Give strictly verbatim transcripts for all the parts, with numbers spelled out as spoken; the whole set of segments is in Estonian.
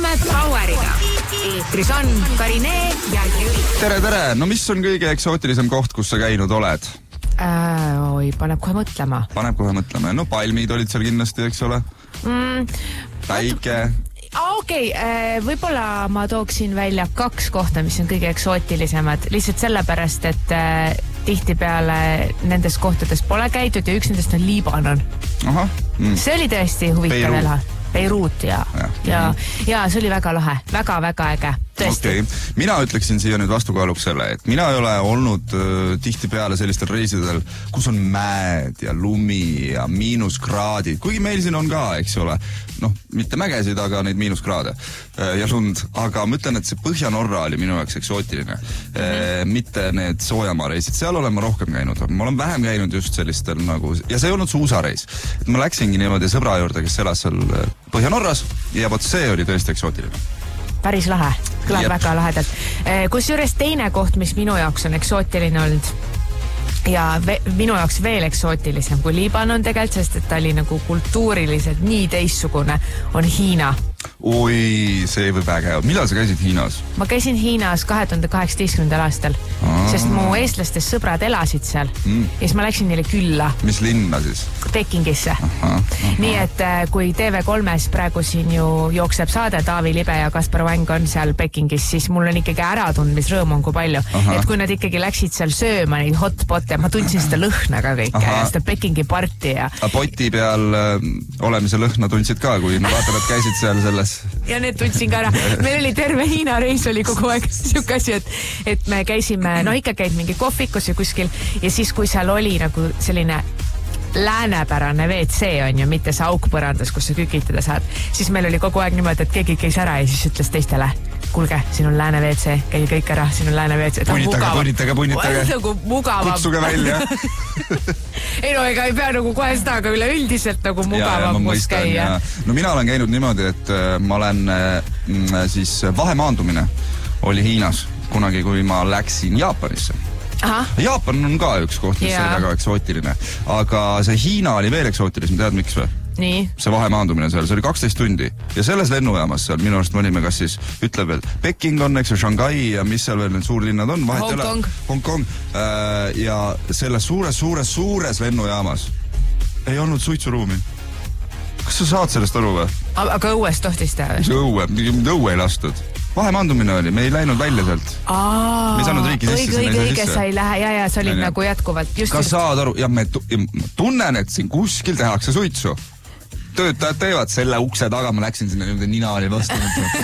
jätkame Poweriga. Eetris on Karinee ja Jüri. Tere, tere! No mis on kõige eksootilisem koht, kus sa käinud oled? Äh, oi, paneb kohe mõtlema. Paneb kohe mõtlema. No palmid olid seal kindlasti, eks ole? Mm, Päike. Okei, okay, võib-olla ma tooksin välja kaks kohta, mis on kõige eksootilisemad. Lihtsalt sellepärast, et tihtipeale nendes kohtades pole käidud ja üks nendest on Liibanon. Aha. Mm. See oli tõesti huvitav elha. Beiruut ja, ja, ja, ja see oli väga lahe, väga-väga äge, tõesti. Okay. Mina ütleksin siia nüüd vastukaaluks selle, et mina ei ole olnud äh, tihtipeale sellistel reisidel, kus on mäed ja lumi ja miinuskraadid, kuigi meil siin on ka, eks ole, noh, mitte mägesid, aga neid miinuskraade äh, ja lund, aga ma ütlen, et see Põhja-Norra oli minu jaoks eksootiline, äh, mitte need soojamaa reisid, seal olen ma rohkem käinud, ma olen vähem käinud just sellistel nagu, ja see ei olnud suusareis, et ma läksingi niimoodi sõbra juurde, kes elas seal Põhja-Norras ja vot see oli tõesti eksootiline. Päris lahe, kõlab Jep. väga lahedalt. Kus juures teine koht, mis minu jaoks on eksootiline olnud ja ve minu jaoks veel eksootilisem kui Liibanon tegelikult, sest et ta oli nagu kultuuriliselt nii teissugune, on Hiina. Oi, see võib äge. Millal sa käisid Hiinas? Ma käisin Hiinas kahe tuhande kaheksateistkümnendal aastal, Aa. sest mu eestlastest sõbrad elasid seal mm. ja siis ma läksin neile külla. Mis linna siis? Pekingisse. Aha, aha. Nii et kui T V kolmes praegu siin ju jookseb saade Taavi Libe ja Kaspar Vang on seal Pekingis, siis mul on ikkagi äratundmisrõõm on kui palju. Aha. Et kui nad ikkagi läksid seal sööma neid hotpotte, ma tundsin seda lõhna ka kõike aha. ja seda Pekingi parti ja... A poti peal äh, olemise lõhna tundsid ka, kui ma vaatan, et käisid seal selles ja need tundsin ka ära. Meil oli terve Hiina reis oli kogu aeg siuke asi, et, et me käisime, no ikka käid mingi kohvikus ja kuskil ja siis, kui seal oli nagu selline läänepärane V C on ju, mitte see auk põrandas, kus sa kükitada saad, siis meil oli kogu aeg niimoodi, et keegi käis ära ja siis ütles teistele, kuulge, siin on lääne V C, käi kõik ära, siin on lääne V C. Punnitage, punnitage, punnitage. Nagu mugavam. Kutsuge välja. ei no, ega ei pea nagu kohe seda, aga üleüldiselt nagu mugavam kus käia. No mina olen käinud niimoodi, et ma olen äh, siis vahemaandumine oli Hiinas kunagi, kui ma läksin Jaapanisse. Aha. Jaapan on ka üks koht, mis oli väga eksootiline, aga see Hiina oli veel eksootilisem, tead miks või? Nii. See vahemaandumine seal, see oli kaksteist tundi ja selles lennujaamas seal minu arust olime, kas siis ütleb veel Peking on, eks ju, Shanghai ja mis seal veel need suurlinnad on, vahet Hong Kong, Hong Kong äh, ja selles suures, suures, suures lennujaamas ei olnud suitsuruumi. Kas sa saad sellest aru või? Aga õues tohtis teha või? See õue, õue ei lastud. Vahemaandumine oli, me ei läinud välja sealt. Aa, me ei saanud riiki sisse. Õige, õige, õige, sa ei lähe, ja, ja sa olid ja, nagu jätkuvalt. Just kas just... saad aru, ja me tunnen, et siin kuskil tehakse suitsu. Töötajad teevad selle ukse taga, ma läksin sinna niimoodi nina oli vastu.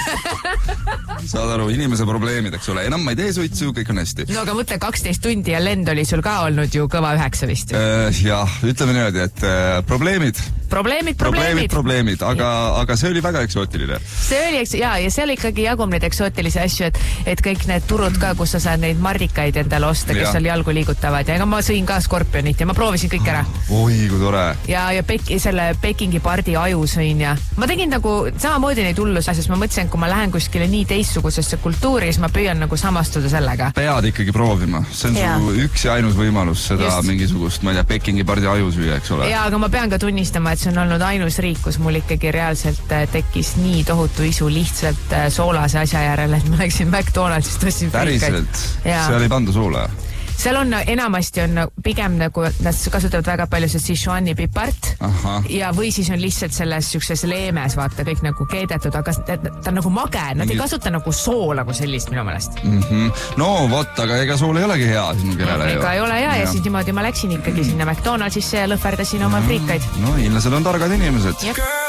Saad aru, inimese probleemid, eks ole. Enam ma ei tee suitsu, kõik on hästi. No aga mõtle, kaksteist tundi ja lend oli sul ka olnud ju kõva üheksa vist. Äh, jah, ütleme niimoodi, et äh, probleemid. Probleemid, probleemid. Probleemid, probleemid, aga, aga see oli väga eksootiline. See oli, ja, ja seal ikkagi jagub neid eksootilisi asju, et, et kõik need turud ka, kus sa saad neid mardikaid endale osta, kes ja. seal jalgu liigutavad. Ja ega ma sõin ka skorpionit ja ma proovisin kõik ära. Oi, kui tore. Ja, ja Pek, selle Pekingi pardi aju sõin ja ma tegin nagu samamoodi neid hullus, sest ma mõtlesin, kui ma lähen kuskile nii teistsugusesse kultuuri, siis ma püüan nagu samastuda sellega. Pead ikkagi proovima. See on ja. su üks ja ainus võimalus seda Just. mingisugust, ma ei tea, Pekingi pardi aju süüa, eks ole. Ja, aga ma pean ka tunnistama, et see on olnud ainus riik, kus mul ikkagi reaalselt tekkis nii tohutu isu lihtsalt soolase asja järele, et ma läksin McDonaldsist tõssin frikaid. Päriselt? Seal ei panda soola? Seal on enamasti on pigem nagu, nad kasutavad väga palju see Sichuani pipart Aha. ja või siis on lihtsalt selles sükses leemes, vaata, kõik nagu keedetud, aga ta, ta on nagu mage, nad Mingi... ei kasuta nagu soola kui sellist minu meelest. Mm -hmm. No vot, aga ega sool ei olegi hea sinu kerele. Ega ei ole hea ja, ja siis niimoodi ma läksin ikkagi sinna McDonaldsisse ja lõhverdasin oma friikaid. No, inimesed on targad inimesed. Jep.